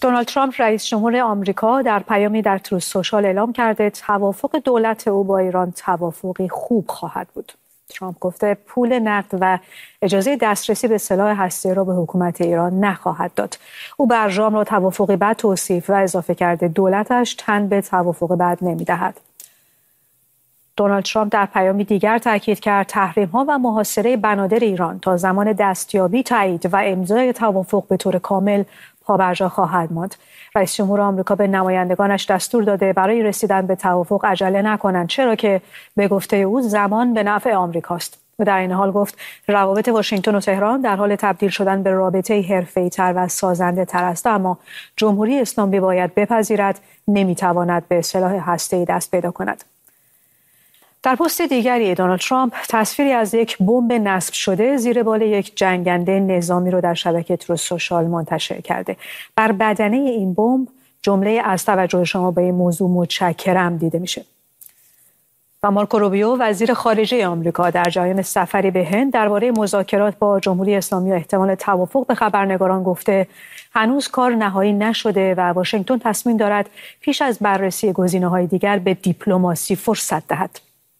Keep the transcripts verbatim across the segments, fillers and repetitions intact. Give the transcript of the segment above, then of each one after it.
دونالد ترامپ رئیس جمهور آمریکا در پیامی در تروث سوشال اعلام کرده توافق دولت او با ایران توافقی خوب خواهد بود. ترامپ گفته پول نقد و اجازه دسترسی به سلاح هسته‌ای را به حکومت ایران نخواهد داد. او برجام را توافقی بد توصیف و اضافه کرده دولتش تن به توافق بد نمی‌دهد. دونالد ترامپ در پیامی دیگر تاکید کرد تحریم‌ها و محاصره بنادر ایران تا زمان دستیابی، تایید و امضای توافق به طور کامل پابرجا خواهد ماند. رئیس جمهور آمریکا به نمایندگانش دستور داده برای رسیدن به توافق عجله نکنند، چرا که به گفته او زمان به نفع آمریکاست. او در این حال گفت روابط واشنگتن و تهران در حال تبدیل شدن به رابطه حرفه‌ای‌تر و سازنده‌تر است، اما جمهوری اسلامی باید بپذیرد نمی‌تواند به سلاح هسته‌ای دست پیدا کند. در پست دیگری دونالد ترامپ تصویری از یک بمب نصب شده زیر بال یک جنگنده نظامی رو در شبکه تروث سوشال منتشر کرده. بر بدنه این بمب جمله از توجه شما به این موضوع متشکرم دیده میشه. و مارکو روبیو وزیر خارجه آمریکا در جریان سفری به هند درباره مذاکرات با جمهوری اسلامی و احتمال توافق به خبرنگاران گفته هنوز کار نهایی نشده و واشنگتن تصمیم دارد پیش از بررسی گزینه‌های دیگر به دیپلماسی فرصت دهد.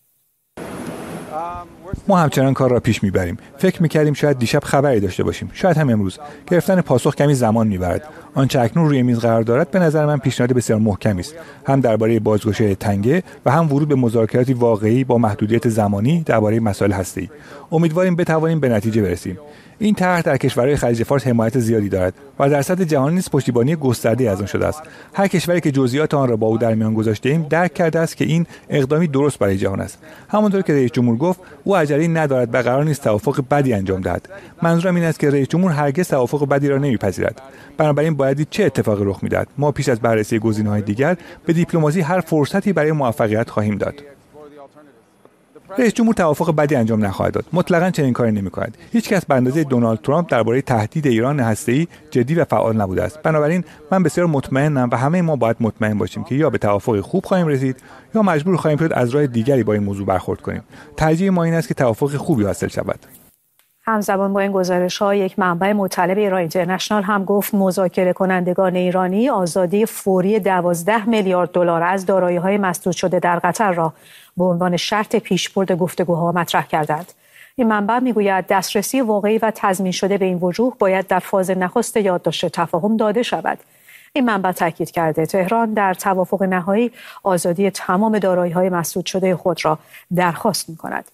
ما همچنان کار را پیش میبریم. فکر میکردیم شاید دیشب خبری داشته باشیم، شاید هم امروز. گرفتن پاسخ کمی زمان میبرد. آنچه اکنون روی میز قرار دارد به نظر من پیشنهاد بسیار محکمی است، هم درباره بازگشایی تنگه و هم ورود به مذاکراتی واقعی با محدودیت زمانی درباره مسائل هسته‌ای. امیدواریم بتوانیم به نتیجه برسیم. این طرح در کشورهای خلیج فارس حمایت زیادی دارد و در سطح جهانی نیز پشتیبانی گسترده‌ای از آن شده است. هر کشوری که جزئیات آن را با او در میان گذاشته‌ایم درک کرده است که این اقدامی درست برای جهان است. همانطور که رئیس جمهور گفت او عجله‌ای ندارد و قرار نیست توافق بدی انجام دهد. منظورم این است که رئیس جمهور هرگز توافق بدی را نمی‌پذیرد. بنابراین باید دید چه اتفاقی رخ می‌دهد. ما پیش از بررسی گزینه‌های دیگر به دیپلماسی هر فرصتی برای موفقیت خواهیم داد. رئیس جمهور توافق بدی انجام نخواهد داد. مطلقاً چنین کاری نمی‌کند. هیچ کس به اندازه دونالد ترامپ درباره تهدید ایران هسته‌ای جدی و فعال نبوده است. بنابراین من بسیار مطمئنم و همه ما باید مطمئن باشیم که یا به توافق خوب خواهیم رسید یا مجبور خواهیم شد از راه دیگری با این موضوع برخورد کنیم. ترجیح ما این است که توافق خوبی حاصل شود. همزمان با این گزارش‌ها یک منبع مطلع ایران اینترنشنال هم گفت مذاکره کنندگان ایرانی آزادی فوری دوازده میلیارد دلار از دارایی‌های مسدود شده در قطر را به عنوان شرط پیشبرد گفتگوها مطرح کردند. این منبع میگوید دسترسی واقعی و تضمین شده به این وجوه باید در فاز نخست یادداشت تفاهم داده شود. این منبع تاکید کرده تهران در توافق نهایی آزادی تمام دارایی‌های مسدود شده خود را درخواست می‌کند.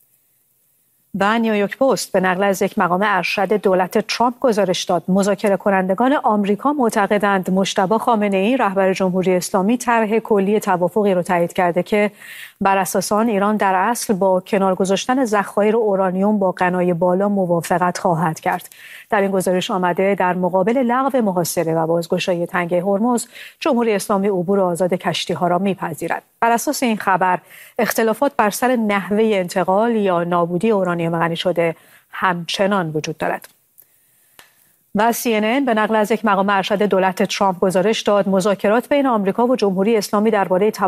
و نیویورک پست به نقل از یک مقام ارشد دولت ترامپ گزارش داد مذاکره کنندگان آمریکا معتقدند مجتبی خامنه‌ای رهبر جمهوری اسلامی طرح کلی توافقی را تایید کرده که بر اساس آن ایران در اصل با کنار گذاشتن ذخایر اورانیوم با غنای بالا موافقت خواهد کرد. در این گزارش آمده در مقابل لغو محاصره و بازگشایی تنگه هرمز جمهوری اسلامی عبور آزاد کشتی‌ها را می‌پذیرد. بر اساس این خبر اختلافات بر سر نحوه انتقال یا نابودی اورانیوم غنی شده همچنان وجود دارد. و سی ان ان به نقل از یک مقام ارشد دولت ترامپ گزارش داد مذاکرات بین آمریکا و جمهوری اسلامی درباره